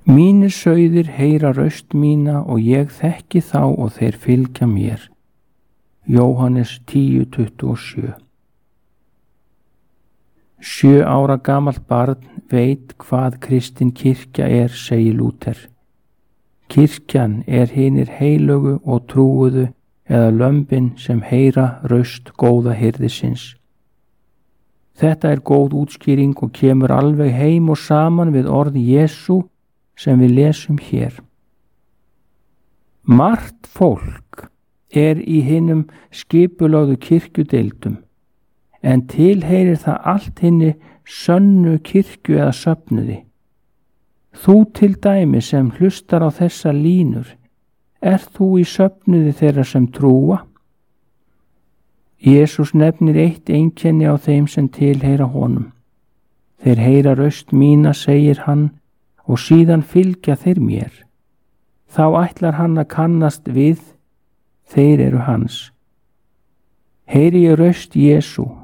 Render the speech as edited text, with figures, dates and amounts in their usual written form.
Mínir sauðir heyra raust mína og ég þekki þá og þeir fylgja mér. Jóhannes 10:27. 7 ára gamalt barn veit hvað kristin kirkja er, segir Lúther. Kirkjan er hinir heilögu og trúuðu eða lömbin sem heyra raust góða hirðisins. Þetta er góð útskýring og kemur alveg heim og saman við orð Jesú sem við lesum hér. Margt fólk er í hinum skipulögðu kirkjudeildum, en tilheyrir það allt hinni sönnu kirkju eða söfnuði. Þú til dæmi sem hlustar á þessa línur, þú í söfnuði þeirra sem trúa? Jesús nefnir eitt einkenni á þeim sem tilheyra honum. Þeir heyra raust mína, segir hann, og síðan fylgja þeir mér. Þá ætlar hann að kannast við, þeir eru hans. Heyri ég raust Jesú,